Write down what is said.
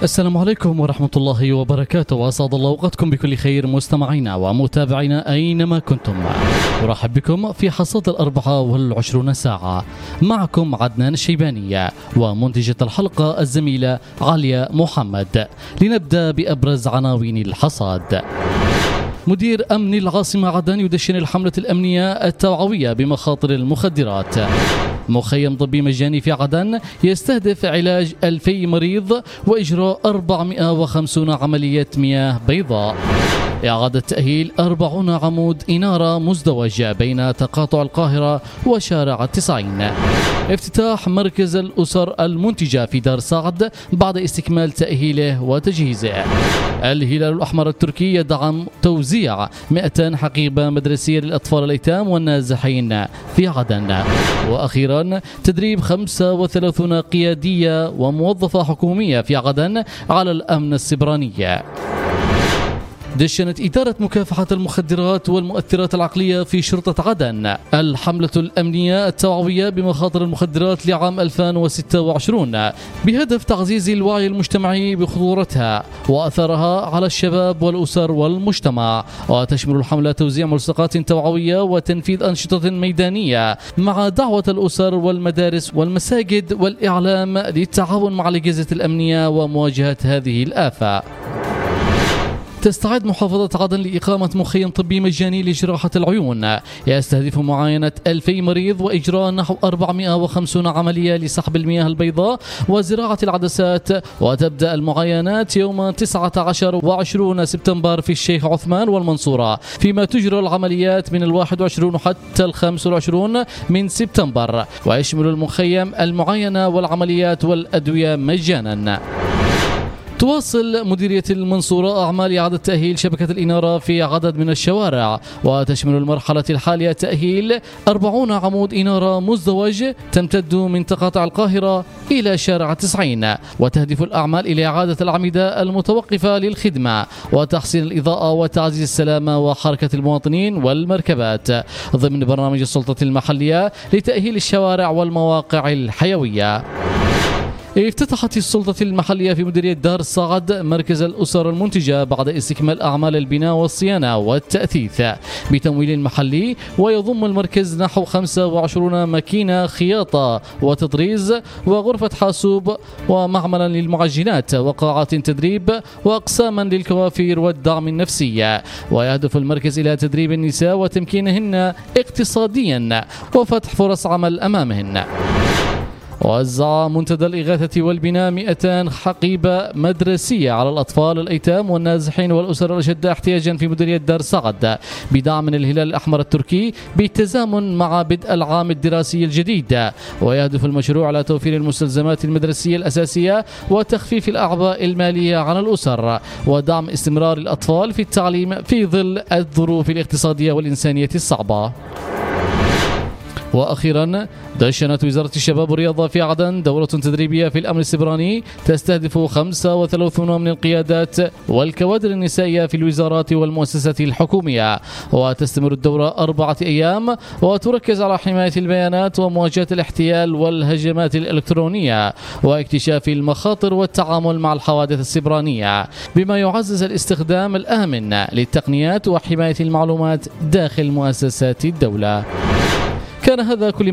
السلام عليكم ورحمة الله وبركاته، وأسعد الله أوقاتكم بكل خير مستمعينا ومتابعينا أينما كنتم. أرحب بكم في حصاد 24 ساعة. معكم عدنان الشيباني ومنتجة الحلقة الزميلة عليا محمد. لنبدأ بأبرز عناوين الحصاد. مدير أمن العاصمة عدن يدشن الحملة الأمنية التوعوية بمخاطر المخدرات. مخيم طبي مجاني في عدن يستهدف علاج 2000 مريض وإجراء 450 عملية مياه بيضاء. إعادة تأهيل 40 عمود إنارة مزدوج بين تقاطع القاهرة وشارع 90. افتتاح مركز الأسر المنتجة في دار سعد بعد استكمال تأهيله وتجهيزه. الهلال الأحمر التركي يدعم توزيع 200 حقيبة مدرسية للأطفال الأيتام والنازحين في عدن. وأخيرا تدريب 35 قيادية وموظفة حكومية في عدن على الأمن السبراني. دشنت إدارة مكافحة المخدرات والمؤثرات العقلية في شرطة عدن الحملة الأمنية التوعوية بمخاطر المخدرات لعام 2026 بهدف تعزيز الوعي المجتمعي بخطورتها وأثرها على الشباب والأسر والمجتمع. وتشمل الحملة توزيع ملصقات توعوية وتنفيذ أنشطة ميدانية مع دعوة الأسر والمدارس والمساجد والإعلام للتعاون مع الأجهزة الأمنية ومواجهة هذه الآفة. تستعد محافظة عدن لإقامة مخيم طبي مجاني لجراحة العيون يستهدف معاينة 2000 مريض وإجراء نحو 450 عملية لسحب المياه البيضاء وزراعة العدسات. وتبدأ المعاينات يوم 19 و20 سبتمبر في الشيخ عثمان والمنصورة، فيما تجرى العمليات من 21 حتى 25 من سبتمبر. ويشمل المخيم المعاينة والعمليات والأدوية مجانا. تواصل مديرية المنصورة أعمال إعادة تأهيل شبكة الإنارة في عدد من الشوارع، وتشمل المرحلة الحالية تأهيل 40 عمود إنارة مزدوج تمتد من تقاطع القاهرة إلى شارع 90. وتهدف الأعمال إلى إعادة الأعمدة المتوقفة للخدمة وتحسين الإضاءة وتعزيز السلامة وحركة المواطنين والمركبات ضمن برنامج السلطة المحلية لتأهيل الشوارع والمواقع الحيوية. افتتحت السلطة المحلية في مديرية دار السعد مركز الأسر المنتجة بعد استكمال أعمال البناء والصيانة والتأثيث بتمويل محلي. ويضم المركز نحو 25 ماكينة خياطة وتطريز وغرفة حاسوب ومعملا للمعجنات وقاعات تدريب وأقساما للكوافير والدعم النفسي. ويهدف المركز إلى تدريب النساء وتمكينهن اقتصاديا وفتح فرص عمل أمامهن. وزع منتدى الإغاثة والبناء 200 حقيبة مدرسية على الأطفال الأيتام والنازحين والأسر الأشد احتياجا في مديرية دار سعد بدعم من الهلال الأحمر التركي بالتزامن مع بدء العام الدراسي الجديد. ويهدف المشروع على توفير المستلزمات المدرسية الأساسية وتخفيف الأعباء المالية على الأسر ودعم استمرار الأطفال في التعليم في ظل الظروف الاقتصادية والإنسانية الصعبة. وأخيرا دشنت وزارة الشباب والرياضة في عدن دورة تدريبية في الأمن السبراني تستهدف 35 من القيادات والكوادر النسائية في الوزارات والمؤسسات الحكومية. وتستمر الدورة 4 أيام وتركز على حماية البيانات ومواجهة الاحتيال والهجمات الإلكترونية واكتشاف المخاطر والتعامل مع الحوادث السبرانية، بما يعزز الاستخدام الآمن للتقنيات وحماية المعلومات داخل مؤسسات الدولة. كان هذا كل